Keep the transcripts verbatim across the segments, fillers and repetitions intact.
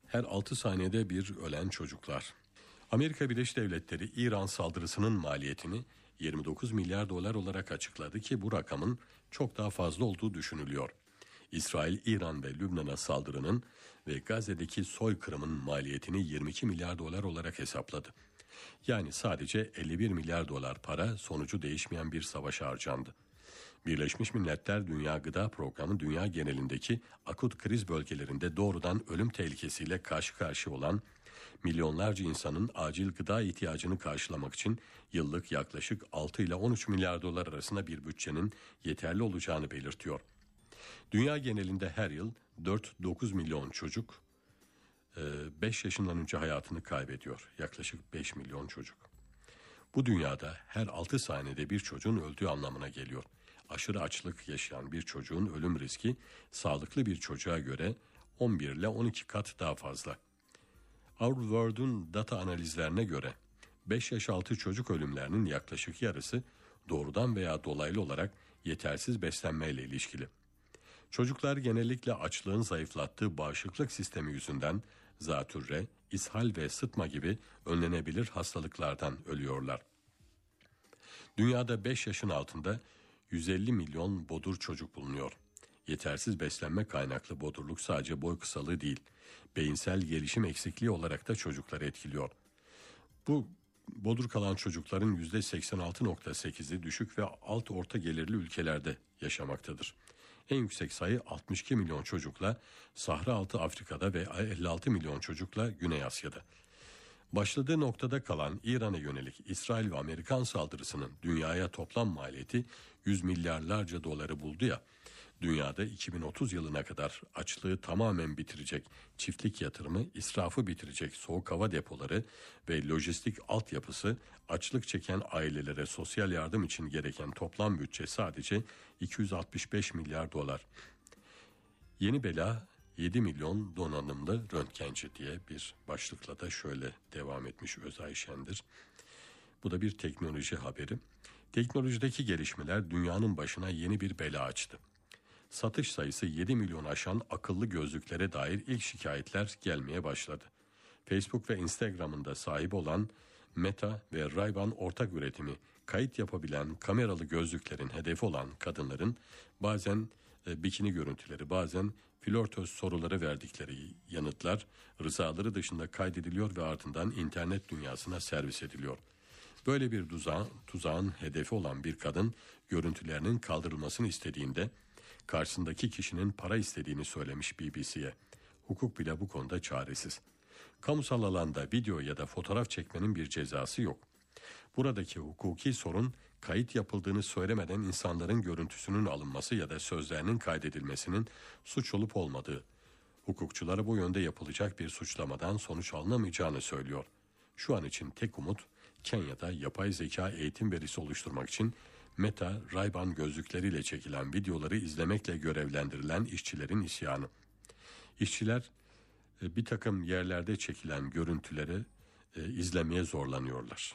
Her altı saniyede bir ölen çocuklar. Amerika Birleşik Devletleri İran saldırısının maliyetini yirmi dokuz milyar dolar olarak açıkladı ki bu rakamın çok daha fazla olduğu düşünülüyor. İsrail, İran ve Lübnan'a saldırının ve Gazze'deki soykırımın maliyetini yirmi iki milyar dolar olarak hesapladı. Yani sadece elli bir milyar dolar para sonucu değişmeyen bir savaşa harcandı. Birleşmiş Milletler Dünya Gıda Programı dünya genelindeki akut kriz bölgelerinde doğrudan ölüm tehlikesiyle karşı karşıya olan milyonlarca insanın acil gıda ihtiyacını karşılamak için yıllık yaklaşık altı ile on üç milyar dolar arasında bir bütçenin yeterli olacağını belirtiyor. Dünya genelinde her yıl dört dokuz milyon çocuk beş yaşından önce hayatını kaybediyor. Yaklaşık beş milyon çocuk. Bu dünyada her altı saniyede bir çocuğun öldüğü anlamına geliyor. Aşırı açlık yaşayan bir çocuğun ölüm riski sağlıklı bir çocuğa göre on bir ile on iki kat daha fazla. Our World'un data analizlerine göre beş yaş altı çocuk ölümlerinin yaklaşık yarısı doğrudan veya dolaylı olarak yetersiz beslenmeyle ilişkili. Çocuklar genellikle açlığın zayıflattığı bağışıklık sistemi yüzünden zatürre, ishal ve sıtma gibi önlenebilir hastalıklardan ölüyorlar. Dünyada beş yaşın altında yüz elli milyon bodur çocuk bulunuyor. Yetersiz beslenme kaynaklı bodurluk sadece boy kısalığı değil, beyinsel gelişim eksikliği olarak da çocukları etkiliyor. Bu bodur kalan çocukların yüzde seksen altı virgül sekizi düşük ve alt orta gelirli ülkelerde yaşamaktadır. En yüksek sayı altmış iki milyon çocukla Sahra Altı Afrika'da ve elli altı milyon çocukla Güney Asya'da. Başladığı noktada kalan İran'a yönelik İsrail ve Amerikan saldırısının dünyaya toplam maliyeti yüz milyarlarca doları buldu ya, dünyada iki bin otuz yılına kadar açlığı tamamen bitirecek çiftlik yatırımı, israfı bitirecek soğuk hava depoları ve lojistik altyapısı, açlık çeken ailelere sosyal yardım için gereken toplam bütçe sadece iki yüz altmış beş milyar dolar. Yeni bela yedi milyon donanımlı röntgenci diye bir başlıkla da şöyle devam etmiş Özay Şendir. Bu da bir teknoloji haberi. Teknolojideki gelişmeler dünyanın başına yeni bir bela açtı. Satış sayısı yedi milyon aşan akıllı gözlüklere dair ilk şikayetler gelmeye başladı. Facebook ve Instagram'ın da sahibi olan Meta ve Ray-Ban ortak üretimi kayıt yapabilen kameralı gözlüklerin hedefi olan kadınların bazen e, bikini görüntüleri, bazen flörtöz soruları verdikleri yanıtlar rızaları dışında kaydediliyor ve ardından internet dünyasına servis ediliyor. Böyle bir tuzağın, tuzağın hedefi olan bir kadın görüntülerinin kaldırılmasını istediğinde karşısındaki kişinin para istediğini söylemiş B B C'ye. Hukuk bile bu konuda çaresiz. Kamusal alanda video ya da fotoğraf çekmenin bir cezası yok. Buradaki hukuki sorun kayıt yapıldığını söylemeden insanların görüntüsünün alınması ya da sözlerinin kaydedilmesinin suç olup olmadığı. Hukukçulara bu yönde yapılacak bir suçlamadan sonuç alınamayacağını söylüyor. Şu an için tek umut Kenya'da yapay zeka eğitim verisi oluşturmak için Meta, Ray-Ban gözlükleriyle çekilen videoları izlemekle görevlendirilen işçilerin isyanı. İşçiler bir takım yerlerde çekilen görüntüleri e, izlemeye zorlanıyorlar.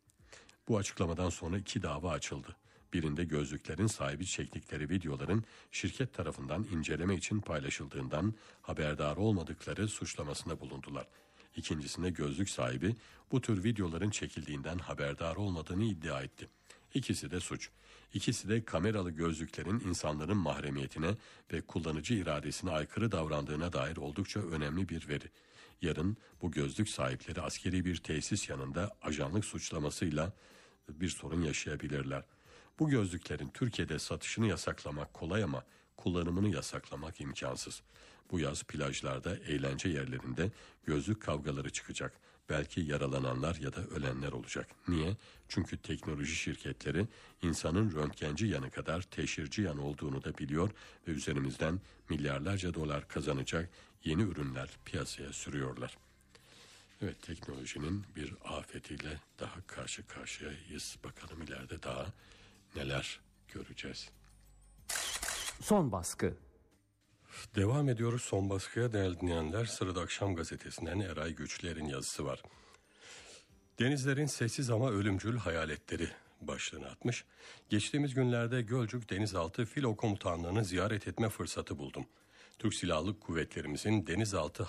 Bu açıklamadan sonra iki dava açıldı. Birinde gözlüklerin sahibi çektikleri videoların şirket tarafından inceleme için paylaşıldığından haberdar olmadıkları suçlamasında bulundular. İkincisinde gözlük sahibi bu tür videoların çekildiğinden haberdar olmadığını iddia etti. İkisi de suç. İkisi de kameralı gözlüklerin insanların mahremiyetine ve kullanıcı iradesine aykırı davrandığına dair oldukça önemli bir veri. Yarın bu gözlük sahipleri askeri bir tesis yanında ajanlık suçlamasıyla bir sorun yaşayabilirler. Bu gözlüklerin Türkiye'de satışını yasaklamak kolay ama kullanımını yasaklamak imkansız. Bu yaz plajlarda, eğlence yerlerinde gözlük kavgaları çıkacak. Belki yaralananlar ya da ölenler olacak. Niye? Çünkü teknoloji şirketleri insanın röntgenci yanı kadar teşhirci yanı olduğunu da biliyor ve üzerimizden milyarlarca dolar kazanacak yeni ürünler piyasaya sürüyorlar. Evet, teknolojinin bir afetiyle daha karşı karşıyayız. Bakalım ileride daha neler göreceğiz. Son baskı. Devam ediyoruz son baskıya değerli dinleyenler. Sırada Akşam Gazetesi'nden Eray Güçler'in yazısı var. Denizlerin sessiz ama ölümcül hayaletleri başlığını atmış. Geçtiğimiz günlerde Gölcük Denizaltı Filo Komutanlığı'nı ziyaret etme fırsatı buldum. Türk Silahlı Kuvvetlerimizin denizaltı